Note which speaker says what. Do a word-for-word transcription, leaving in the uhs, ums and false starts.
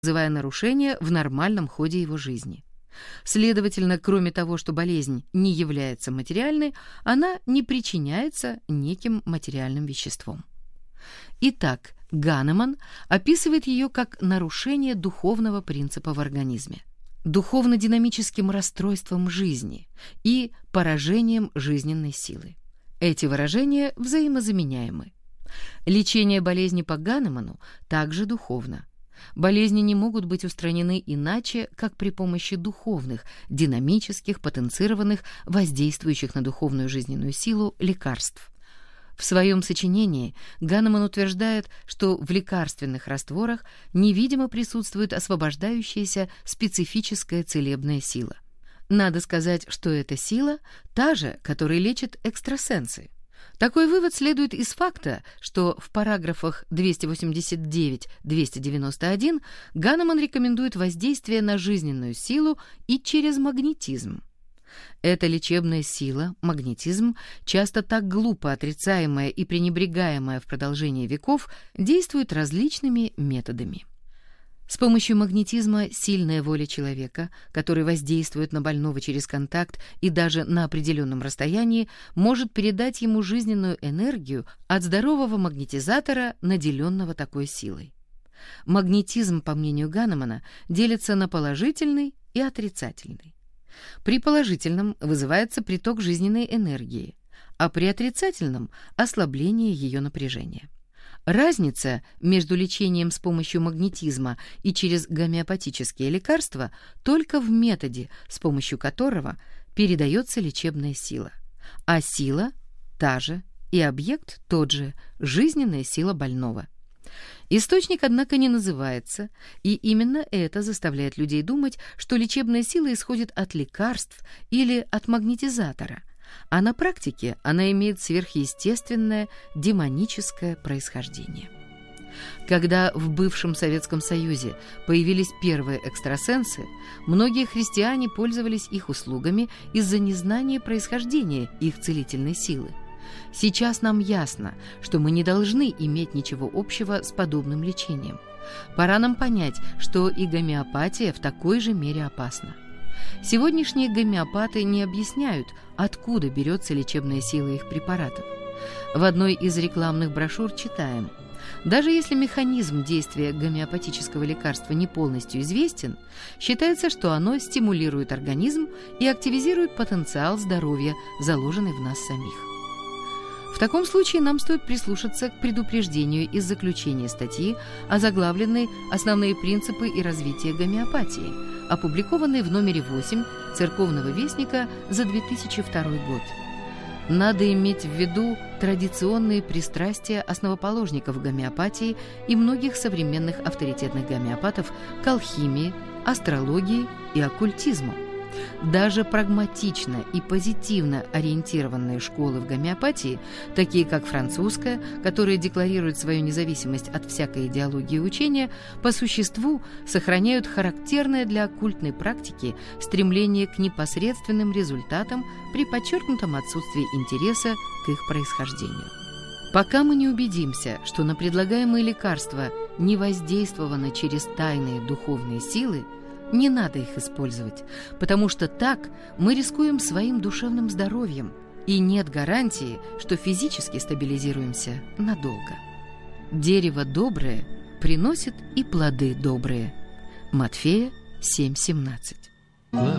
Speaker 1: вызывая нарушения в нормальном ходе его жизни. Следовательно, кроме того, что болезнь не является материальной, она не причиняется неким материальным веществом. Итак, Ганеман описывает ее как нарушение духовного принципа в организме, духовно-динамическим расстройством жизни и поражением жизненной силы. Эти выражения взаимозаменяемы. Лечение болезни по Ганеману также духовно. Болезни не могут быть устранены иначе, как при помощи духовных, динамических, потенцированных, воздействующих на духовную жизненную силу лекарств. В своем сочинении Ганеман утверждает, что в лекарственных растворах невидимо присутствует освобождающаяся специфическая целебная сила. Надо сказать, что эта сила та же, которая лечит экстрасенсы. Такой вывод следует из факта, что в параграфах двести восемьдесят девять — двести девяносто один Ганеман рекомендует воздействие на жизненную силу и через магнетизм. Эта лечебная сила, магнетизм, часто так глупо отрицаемая и пренебрегаемая в продолжении веков, действует различными методами. С помощью магнетизма сильная воля человека, который воздействует на больного через контакт и даже на определенном расстоянии, может передать ему жизненную энергию от здорового магнетизатора, наделенного такой силой. Магнетизм, по мнению Ганемана, делится на положительный и отрицательный. При положительном вызывается приток жизненной энергии, а при отрицательном – ослабление ее напряжения. Разница между лечением с помощью магнетизма и через гомеопатические лекарства только в методе, с помощью которого передается лечебная сила. А сила та же и объект тот же – жизненная сила больного. Источник, однако, не называется, и именно это заставляет людей думать, что лечебная сила исходит от лекарств или от магнетизатора, а на практике она имеет сверхъестественное демоническое происхождение. Когда в бывшем Советском Союзе появились первые экстрасенсы, многие христиане пользовались их услугами из-за незнания происхождения их целительной силы. Сейчас нам ясно, что мы не должны иметь ничего общего с подобным лечением. Пора нам понять, что и гомеопатия в такой же мере опасна. Сегодняшние гомеопаты не объясняют, откуда берется лечебная сила их препаратов. В одной из рекламных брошюр читаем: даже если механизм действия гомеопатического лекарства не полностью известен, считается, что оно стимулирует организм и активизирует потенциал здоровья, заложенный в нас самих. В таком случае нам стоит прислушаться к предупреждению из заключения статьи, озаглавленной «Основные принципы и развитие гомеопатии», опубликованной в номере восемь Церковного вестника за две тысячи второй год. Надо иметь в виду традиционные пристрастия основоположников гомеопатии и многих современных авторитетных гомеопатов к алхимии, астрологии и оккультизму. Даже прагматично и позитивно ориентированные школы в гомеопатии, такие как французская, которая декларирует свою независимость от всякой идеологии и учения, по существу сохраняют характерное для оккультной практики стремление к непосредственным результатам при подчеркнутом отсутствии интереса к их происхождению. Пока мы не убедимся, что на предлагаемые лекарства не воздействовано через тайные духовные силы, не надо их использовать, потому что так мы рискуем своим душевным здоровьем, и нет гарантии, что физически стабилизируемся надолго. Дерево доброе приносит и плоды добрые. Матфея семь семнадцать.